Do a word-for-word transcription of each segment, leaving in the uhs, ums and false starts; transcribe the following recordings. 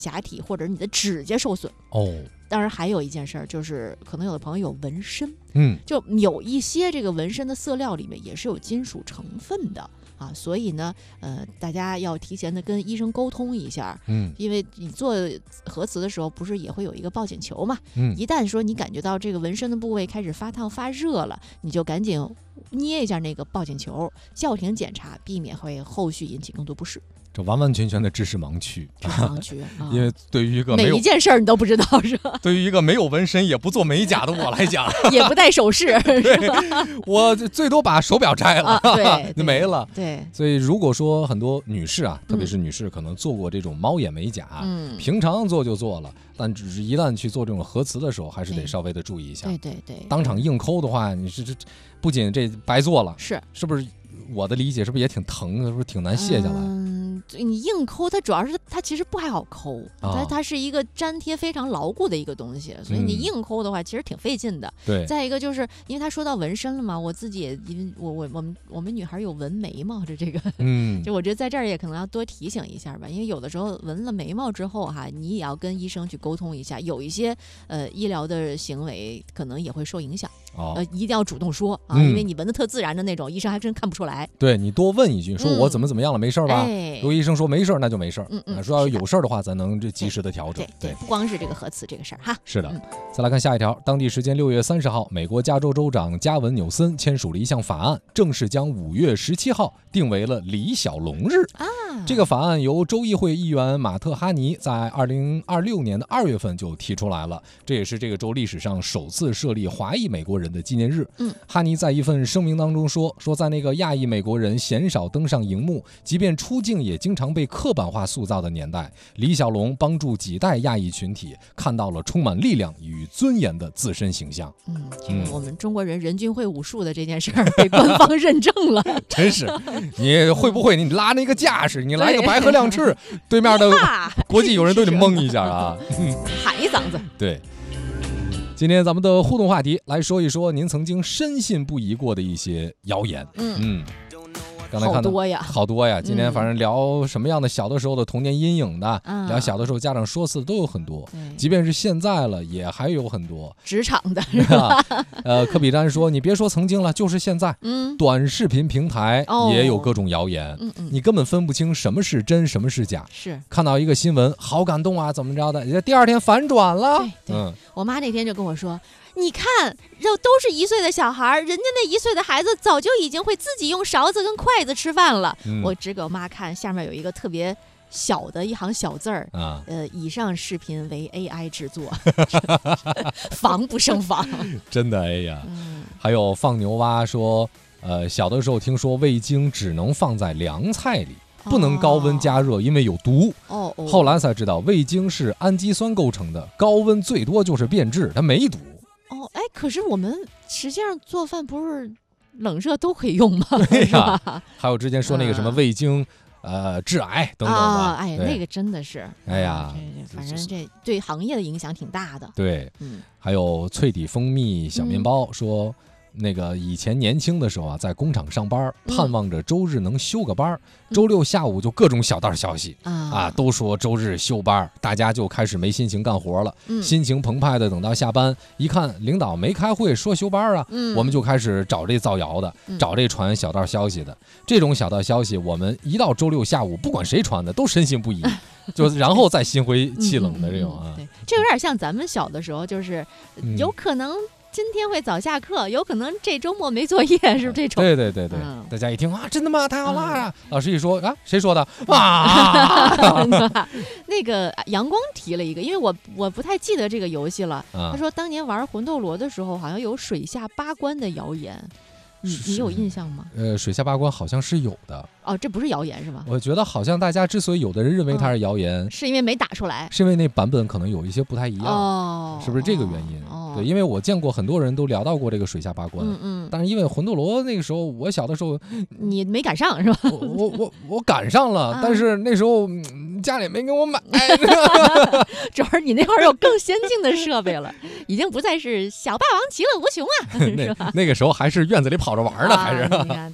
假体或者你的指甲受损。 哦， 当然还有一件事儿，就是可能有的朋友有纹身， 嗯， 就有一些这个纹身的色料里面也是有金属成分的啊，所以呢，呃，大家要提前的跟医生沟通一下， 嗯， 因为你做核磁的时候不是也会有一个报检球嘛， 嗯， 一旦说你感觉到这个纹身的部位开始发烫发热了，你就赶紧捏一下那个报检球，叫停检查，避免会后续引起更多不适。 这完完全全的知识盲区， 知识盲区，啊、 因为对于一个没有每一件事儿你都不知道是吧？ 对于一个没有纹身也不做美甲的我来讲， 也不戴首饰， 对，我最多把手表摘了， 啊、对， 就没了。 对， 所以如果说很多女士啊，特别是女士可能做过这种猫眼美甲， 嗯， 平常做就做了，但只是一旦去做这种核磁的时候，还是得稍微的注意一下。 对对对， 当场硬抠的话，你是这不仅这白做了， 是是不是？我的理解是不是也挺疼的？是不是挺难卸下来？ 嗯，你硬抠，它主要是它其实不太好抠， 哦、 它它是一个粘贴非常牢固的一个东西，所以你硬抠的话，其实挺费劲的。 嗯、对。 再一个就是因为他说到纹身了嘛，我自己也因为我我我们我们女孩有纹眉毛这这个， 嗯， 就我觉得在这儿也可能要多提醒一下吧，因为有的时候纹了眉毛之后哈，你也要跟医生去沟通一下，有一些呃医疗的行为可能也会受影响。 哦、 呃，一定要主动说啊、 嗯， 因为你纹的特自然的那种，医生还真看不出来。 对，你多问一句，说我怎么怎么样了，嗯、没事吧？ 哎、 如果医生说没事，那就没事。 嗯嗯， 说要有事的话，咱能这及时的调整。 对 对, 对，不光是这个核磁这个事儿哈。 是的、 嗯。 再来看下一条，当地时间六月三十号，美国加州州长加文纽森签署了一项法案，正式将五月十七号定为了李小龙日啊。 这个法案由州议会议员马特哈尼在二零二六年的二月份就提出来了，这也是这个州历史上首次设立华裔美国人的纪念日。 嗯， 哈尼在一份声明当中说，说在那个亚裔美国人鲜少登上荧幕，即便出镜也经常被刻板化塑造的年代，李小龙帮助几代亚裔群体看到了充满力量与尊严的自身形象。 嗯，这个我们中国人人均会武术的这件事儿被官方认证了， 真是，你会不会？你拉那个架势，你来个白鹤亮翅，对面的国际友人都得懵一下啊， 喊一嗓子。 对。今天咱们的互动话题来说一说您曾经深信不疑过的一些谣言。 嗯嗯，刚才看到好多呀， 好多呀。今天反正聊什么样的小的时候的童年阴影的， 嗯、 聊小的时候家长说辞的都有很多，即便是现在了也还有很多。 职场的是吧？ 呃，科比詹说，你别说曾经了，就是现在， 嗯， 短视频平台也有各种谣言， 嗯嗯， 你根本分不清什么是真，什么是假。 是看到一个新闻，好感动啊，怎么着的？人家第二天反转了。 对对， 嗯， 我妈那天就跟我说。你看，这都是一岁的小孩，人家那一岁的孩子早就已经会自己用勺子跟筷子吃饭了。嗯、我指给我妈看，下面有一个特别小的一行小字儿啊，呃，以上视频为 A I 制作，防不胜防。 真的哎呀， 嗯、 还有放牛蛙说，呃，小的时候听说味精只能放在凉菜里。不能高温加热，因为有毒。 哦，哦后来才知道味精是氨基酸构成的，高温最多就是变质，它没毒。 哦，哎，可是我们实际上做饭不是冷热都可以用吗？ 对呀、啊，还有之前说那个什么味精，嗯、呃，致癌等等的。 啊，哎，那个真的是， 哎呀， 这反正这对行业的影响挺大的。 对， 嗯， 还有脆底蜂蜜小面包、嗯、说。那个以前年轻的时候啊，在工厂上班，盼望着周日能休个班，嗯、周六下午就各种小道消息、嗯、啊，都说周日休班，大家就开始没心情干活了，嗯、心情澎湃的等到下班，一看领导没开会说休班啊，嗯、我们就开始找这造谣的，嗯、找这传小道消息的，这种小道消息，我们一到周六下午，不管谁传的，都深信不疑。就然后再心灰气冷的这种啊， 嗯嗯嗯、对，这有点像咱们小的时候，就是有可能。今天会早下课，有可能这周末没作业，是不是这种？ 对对对对， 嗯、 大家一听啊，真的吗？太好了！嗯、老师一说啊，谁说的？啊， 那个阳光提了一个，因为我我不太记得这个游戏了。啊、他说当年玩魂斗罗的时候，好像有水下八关的谣言。你你有印象吗？ 呃，水下八关好像是有的。 哦，这不是谣言是吗？ 我觉得好像大家之所以有的人认为它是谣言， 嗯、是因为没打出来， 是因为那版本可能有一些不太一样， 哦、 是不是这个原因？ 哦、 对，因为我见过很多人都聊到过这个水下八关， 嗯嗯， 但是因为魂斗罗那个时候，我小的时候你没赶上是吧？ 我我我我赶上了，但是那时候、嗯、家里没给我买， 主要是你那会儿有更先进的设备了，已经不再是小霸王其乐无穷啊，是吧？ 那那个时候还是院子里跑着玩呢，还是。 你看，对，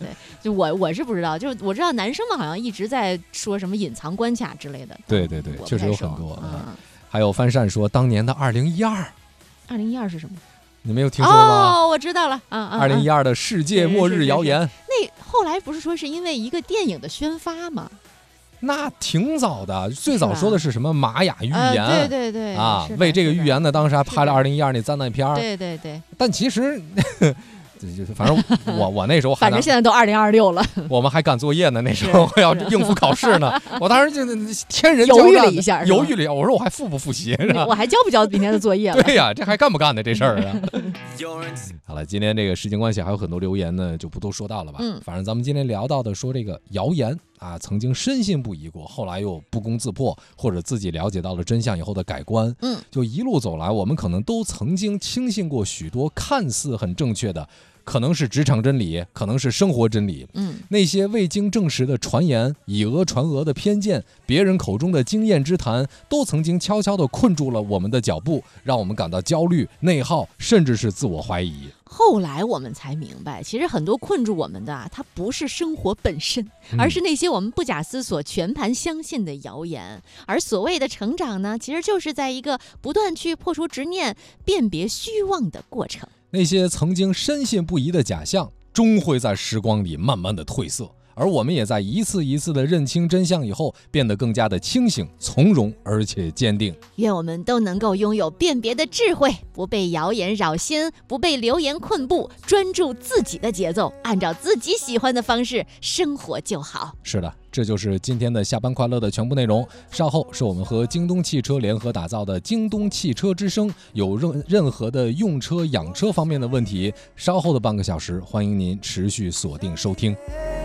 就我我是不知道，就是我知道男生们好像一直在说什么隐藏关卡之类的。 对对对，确实有很多。 嗯， 还有范善说，当年的二零一二， 二零一二是什么？ 你没有听说吗？ 哦，我知道了。啊啊！ 二零一二的世界末日谣言。 那后来不是说是因为一个电影的宣发吗？ 那挺早的，最早说的是什么玛雅预言？ 呃、对对对啊，为这个预言呢，当时还拍了二零一二那灾难片。 对对对。 但其实。反正我我那时候还反正现在都二零二六了， 我们还赶作业呢，那时候要应付考试呢。我当时就天人犹豫了一下， 犹豫了一下，我说我还复不复习？ 我还交不交明天的作业了？ 对呀、啊，这还干不干呢？这事儿啊。好了，今天这个时间关系还有很多留言呢，就不多说到了吧。嗯，反正咱们今天聊到的说这个谣言啊，曾经深信不疑过，后来又不攻自破，或者自己了解到了真相以后的改观。嗯，就一路走来，我们可能都曾经轻信过许多看似很正确的。可能是职场真理，可能是生活真理。嗯，那些未经证实的传言、以讹传讹的偏见、别人口中的经验之谈，都曾经悄悄地困住了我们的脚步，让我们感到焦虑、内耗，甚至是自我怀疑。 后来我们才明白，其实很多困住我们的啊，它不是生活本身，而是那些我们不假思索、全盘相信的谣言。而所谓的成长呢，其实就是在一个不断去破除执念、辨别虚妄的过程。 那些曾经深信不疑的假象，终会在时光里慢慢的褪色，而我们也在一次一次的认清真相以后，变得更加的清醒、从容，而且坚定。 愿我们都能够拥有辨别的智慧，不被谣言扰心，不被流言困步，专注自己的节奏，按照自己喜欢的方式生活就好。 是的，这就是今天的下班快乐的全部内容。稍后是我们和京东汽车联合打造的京东汽车之声，有任任何的用车、养车方面的问题，稍后的半个小时，欢迎您持续锁定收听。